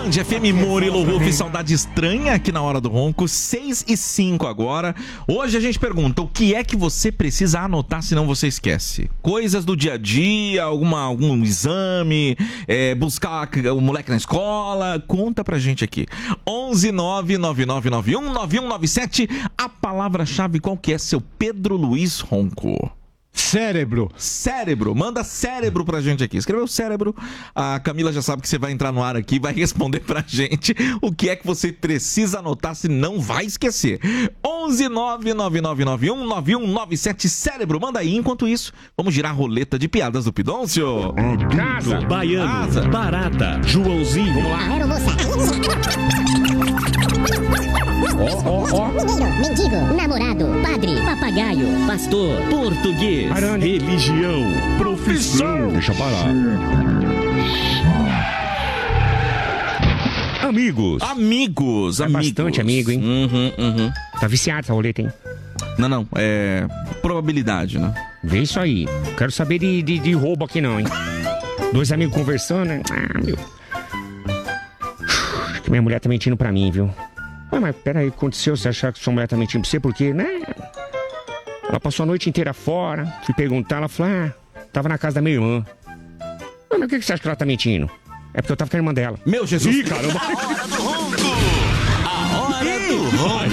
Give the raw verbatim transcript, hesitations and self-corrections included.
Band F M Murilo Ruff, saudade estranha aqui na Hora do Ronco, seis e cinco agora. Hoje a gente pergunta, o que é que você precisa anotar, senão você esquece? Coisas do dia a dia, alguma, algum exame, é, buscar o moleque na escola, conta pra gente aqui. onze nove nove nove nove um nove um nove sete, a palavra-chave qual que é, seu Pedro Luiz Ronco? Cérebro. Cérebro, manda cérebro pra gente aqui. Escreveu cérebro, a Camila já sabe que você vai entrar no ar aqui, vai responder pra gente o que é que você precisa anotar, se não vai esquecer. onze nove nove nove nove um nove um nove sete, cérebro, manda aí. Enquanto isso, vamos girar a roleta de piadas do Pidoncio. Casa, Baiano, Casa. Barata, Joãozinho. Vamos lá. Ó, ó, ó. Mineiro, mendigo, namorado, padre, papagaio, pastor, português, Arane. Religião, profissão. Deixa eu parar. Amigos. Amigos, é amigos. Bastante amigo, hein? Uhum, uhum. Tá viciado essa roleta, hein? Não, não, é probabilidade, né? Vê isso aí. Quero saber de, de, de roubo aqui não, hein? Dois amigos conversando, né? Ah, meu. Acho que minha mulher tá mentindo pra mim, viu? Ah, mas peraí, o que aconteceu? Você achar que sua mulher tá mentindo pra você? Porque, né? Ela passou a noite inteira fora. Fui perguntar, ela falou, ah, tava na casa da minha irmã. Ah, mas por que você acha que ela tá mentindo? É porque eu tava com a irmã dela. Meu Jesus! Ih, caramba! A hora do ronco! A hora do ronco!